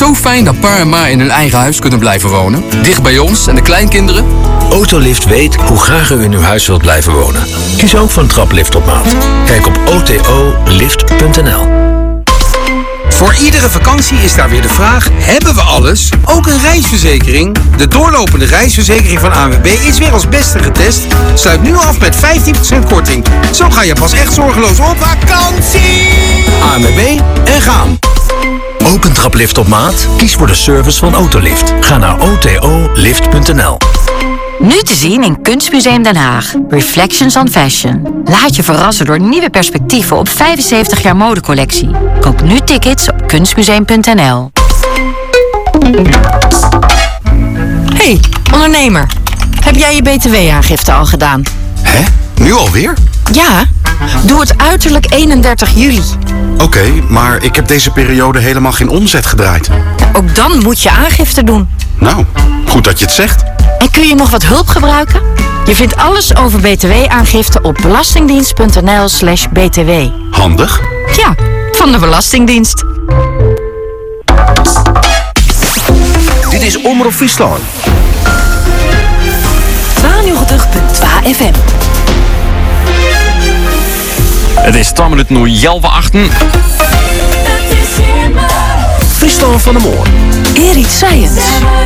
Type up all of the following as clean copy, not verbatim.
Zo fijn dat pa en ma in hun eigen huis kunnen blijven wonen. Dicht bij ons en de kleinkinderen. Autolift weet hoe graag u in uw huis wilt blijven wonen. Kies ook voor een traplift op maat. Kijk op otolift.nl. Voor iedere vakantie is daar weer de vraag, hebben we alles? Ook een reisverzekering? De doorlopende reisverzekering van ANWB is weer als beste getest. Sluit nu af met 15% korting. Zo ga je pas echt zorgeloos op vakantie! ANWB en gaan! Ook een traplift op maat? Kies voor de service van Autolift. Ga naar otolift.nl. Nu te zien in Kunstmuseum Den Haag. Reflections on Fashion. Laat je verrassen door nieuwe perspectieven op 75 jaar modecollectie. Koop nu tickets op kunstmuseum.nl. Hey, ondernemer. Heb jij je btw-aangifte al gedaan? Hè? Nu alweer? Ja, doe het uiterlijk 31 juli. Oké, maar ik heb deze periode helemaal geen omzet gedraaid. Ook dan moet je aangifte doen. Nou, goed dat je het zegt. En kun je nog wat hulp gebruiken? Je vindt alles over btw-aangifte op belastingdienst.nl/btw. Handig. Ja, van de Belastingdienst. Dit is Omroep Friesland. 92.2 FM. Het is 12 minuten nu 11:08. Friesland van de Moor. Erik Science.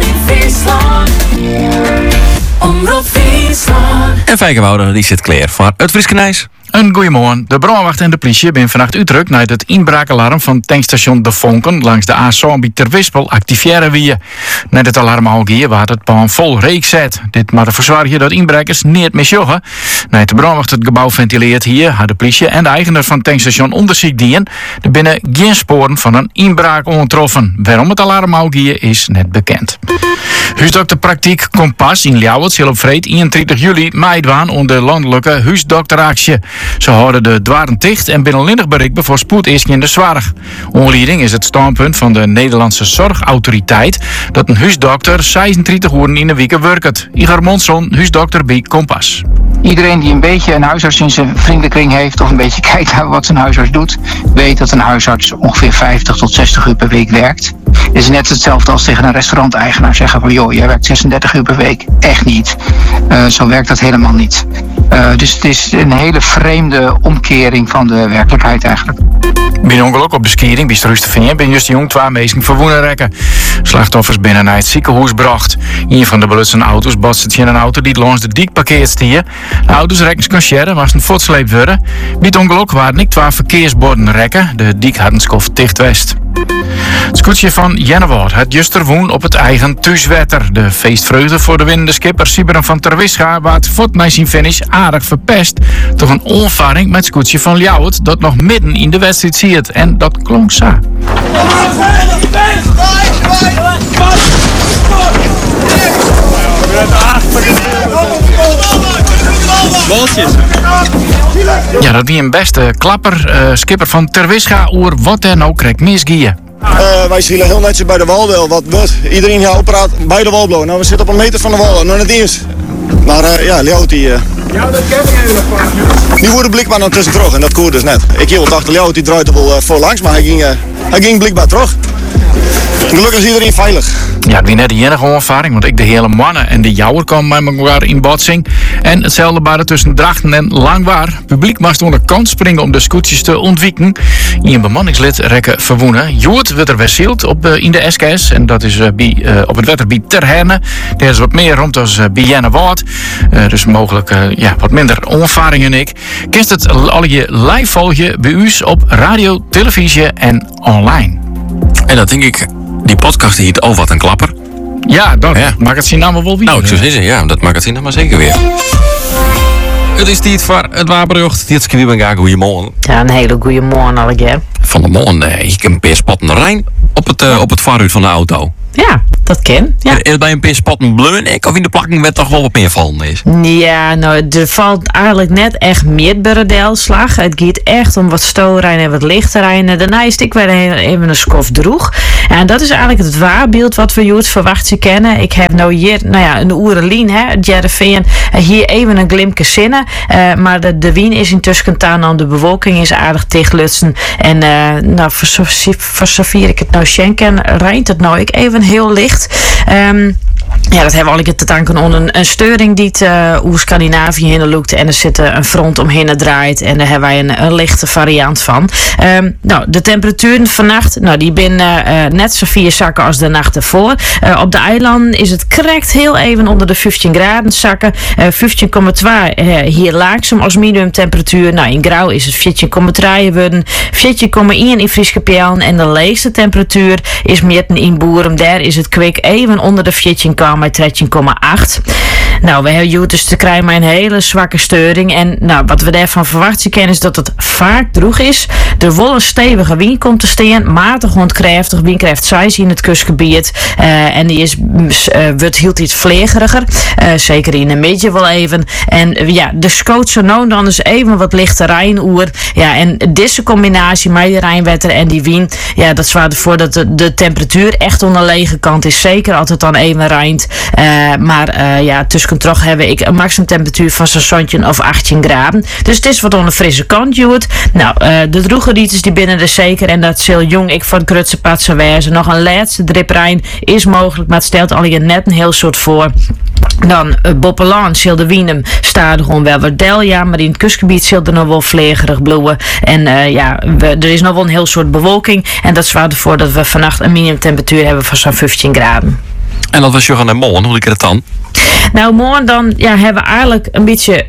En Vijkenwouder die zit klaar voor het Frieskenijs. Een goeiemorgen. De brandwacht en de politie zijn vannacht Utrecht naar het inbraakalarm van tankstation De Vonken langs de A7 bij Terwispel activeren wie. Net het alarm al gegeven waar het pan vol reek zet. Dit maar de verzwaar dat inbrekers niet meer joggen. Na de brandwacht het gebouw ventileert hier, had de politie en de eigenaar van het tankstation onderzoek dien. Er binnen geen sporen van een inbraak ontroffen. Waarom het alarm al gegeven is net bekend. Huisdokterpraktijk Kompas in Ljouwert zal op vreed 31 juli meidwaan onder de landelijke huisdokteractie. Ze houden de dwaren dicht en binnenlinnig bereikbaar voor spoedeisking in de zorg. Onleiding is het standpunt van de Nederlandse Zorgautoriteit dat een huisdokter 36 uur in de week werkt. Igor Monson, huisdokter bij Kompas. Iedereen die een beetje een huisarts in zijn vriendenkring heeft of een beetje kijkt naar wat zijn huisarts doet, weet dat een huisarts ongeveer 50 tot 60 uur per week werkt. Het is net hetzelfde als tegen een restauranteigenaar zeggen van joh, jij werkt 36 uur per week. Echt niet. Zo werkt dat helemaal niet. Dus het is een hele vreemde omkering van de werkelijkheid eigenlijk. Bij ongeluk op de skiering bij Struisterveen ben juist jong 2 mensen verwoenen rekken. Slachtoffers binnen naar het ziekenhuis bracht. Een van de belutste auto's botste in een auto die langs de dik parkeert stier. De auto's rekkens kon sharen, was een voortsleep worden. Bij het ongeluk waren niet 2 verkeersborden rekken. De dik had een skof dicht west. Het scootje van Jennewoord had juster woon op het eigen thuiswetter. De feestvreugde voor de winnende skipper Siberen van Terwischa waard voort na zijn finish aardig verpest. Toch een onvaring met het scootje van Ljouwert dat nog midden in de wedstrijd ziet. En dat klonk zo. Ja, dat wie een beste klapper. Skipper van Terwischa oer wat er nou krijgt misgieën. Wij zitten heel netjes bij de wal. Wat wordt iedereen hier praat bij de wal. Nou, we zitten op een meter van de wal, nog net eens. Maar ja, Ljout die... Ja, dat ken ik even nog. Die wordt blijkbaar nog tussen terug en dat koert dus net. Ik hield achter Ljout, die draait er wel voorlangs, maar hij ging blijkbaar terug. Gelukkig is iedereen veilig. Ja, het was net de enige ervaring, want ik de hele mannen en de jouwer kwamen met elkaar in botsing. En hetzelfde waren tussen Drachten en Langwaar. Het publiek moest onder de kant springen om de scootjes te ontwijken. Een bemanningslid rekken verwoenen. Joert werd er wessield in de SKS. En dat is op het wetter bij Terherne. Daar is wat meer rond als bij Jennewoord. Dus mogelijk wat minder ervaringen ik. Kist het al je live volgen bij u op radio, televisie en online. En dat denk ik, die podcast die heet wat een klapper. Ja, dat maakt het zien allemaal wel weer. Nou, ik zou zeggen, ja, dat maakt het zien dan maar zeker weer. Het is tijd voor het wapenjocht. Dit is ben goeiemorgen. Ja, een hele goede morgen alweer. Van de morgen, ik heb een paar spatten Rijn op het vooruit van de auto. Ja, dat ken. Ja. Is het bij een paar spatten bleun of in de plakking werd toch wel wat meer vallen is? Ja, nou, er valt eigenlijk net echt meer bij de deelslag. Het gaat echt om wat stoorrijden en wat lichtterreinen. Daarna is ik weer even een skof droeg. En dat is eigenlijk het waarbeeld wat we hier verwachten kennen. Ik heb nou hier, een oerelien, het Jereveen, hier even een glimpje zinnen. Maar de wien is intussen aan de bewolking is aardig tegenlutsen. En voor zover ik het nou schenken, rijnt het nou ik even heel licht. Ja, dat hebben we al te danken aan een steuring die hoe Scandinavië heen loopt. En er zit een front omheen draait. En daar hebben wij een lichte variant van. De temperaturen vannacht, die binnen net zo 4 zakken als de nacht ervoor. Op de eilanden is het correct heel even onder de 15 graden zakken. 15,2 hier laagzaam als minimumtemperatuur. In Grauw is het 14,3 worden. 14,1 in Frieskepellen. En de leegste temperatuur is mitten in Boerum. Daar is het kwik even onder de 14,8. Met 13,8. We hebben dus te krijgen met een hele zwakke steuring. En wat we daarvan verwachten kennen is dat het vaak droeg is. Er wel een stevige wind komt te staan. Matig ontkrachtig. Windkracht 6 in het kustgebied. En die wordt hield iets vlegeriger. Zeker in de midden wel even. En de scoot zo nou dan is even wat lichte rijnoer. En deze combinatie met die rijnwetter en die wind. Dat zorgt ervoor dat de temperatuur echt onder de lege kant is. Zeker altijd dan even rijnt. Tussen toch heb ik een maximumtemperatuur van zo'n zoontje of 18 graden. Dus het is wat aan de frisse kant, Joet. De droegerieters die binnen de zeker en dat zal jong ik van Krutse pad zou wezen. Nog een laatste driprijn is mogelijk, maar het stelt al je net een heel soort voor. Dan Boppelaan, Silde Wienem, staat gewoon wel wat delja, maar in het kustgebied zult er nog wel vlegerig bloeien. En er is nog wel een heel soort bewolking. En dat zorgt ervoor dat we vannacht een minimumtemperatuur hebben van zo'n 15 graden. En dat was Johan en Mollen, hoe ik het dan? Morgen dan hebben we eigenlijk een beetje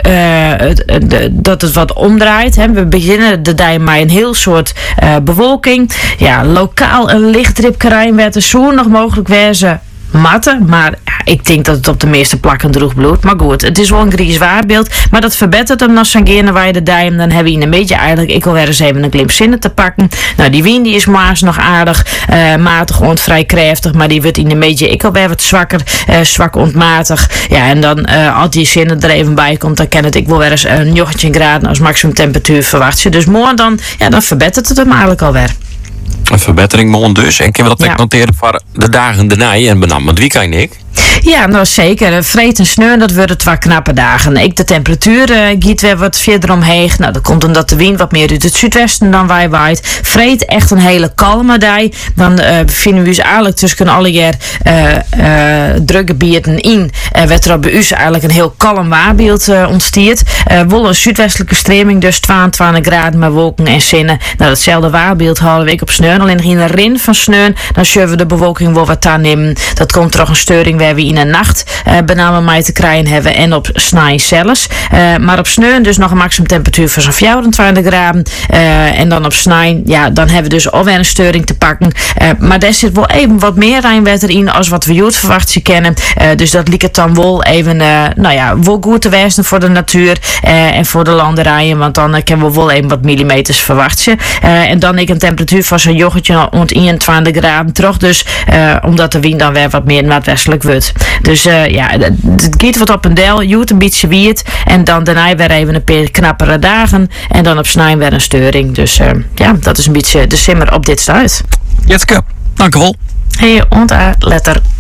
dat het wat omdraait. Hè. We beginnen de dag met een heel soort bewolking. Lokaal een lichtdrip rijnwetter zo nog mogelijk wezen. Matten, maar ik denk dat het op de meeste plakken droeg bloed. Maar goed, het is wel een gries waarbeeld. Maar dat verbetert hem nog zo'n waar je de duim. Dan hebben we in een beetje eigenlijk, ik wil weer eens even een glimp zinnen te pakken. Die wind die is maas nog aardig, matig vrij krachtig, maar die wordt in een beetje, ik wil weer wat zwakker, zwak ontmatig. En dan als die zinnen er even bij komt, dan kan het ik wil weer eens een 19 graden als maximum temperatuur verwachten. Dus morgen dan verbetert het hem eigenlijk alweer. Een verbetering morgen dus. En kunnen we dat noteren voor de dagen daarna en benam het weekend, Nick? Ja, zeker. Vreet en sneu, dat worden 2 knappe dagen. De temperatuur gaat weer wat verder omheen. Dat komt omdat de wind wat meer uit het zuidwesten dan wij waait. Vreet echt een hele kalme dag. Dan bevinden we ons eigenlijk tussen alle jaar drukgebieden in. Werd er bij ons eigenlijk een heel kalm waarbeeld ontstiert. Wel een zuidwestelijke streming, dus 22 graden met wolken en zinnen. Datzelfde waarbeeld houden we op sneu. Alleen in een rin van sneu, dan zullen we de bewolking wel wat aannemen. Dat komt er nog een steuring waar we in de nacht benamen mee te krijgen hebben en op snij zelfs. Maar op sneu dus nog een maximumtemperatuur van zo'n 24 graden. En dan op snij, dan hebben we dus alweer een steuring te pakken. Maar daar zit wel even wat meer rijnwetter in als wat we hier verwachten kennen. Dus dat liep het dan wel even, wel goed te wezen voor de natuur en voor de landerijen. Want dan kunnen we wel even wat millimeters verwachten. En dan een temperatuur van zo'n joggetje rond 21 graden terug. Dus omdat de wind dan weer wat meer noordwestelijk wordt. Dus het gaat wat op een deel, joet een beetje wierd. En dan daarna weer even een paar knappere dagen. En dan op snij weer een steuring. Dus dat is een beetje de simmer op dit stuit. Jetske, dank u wel. Hey, letter.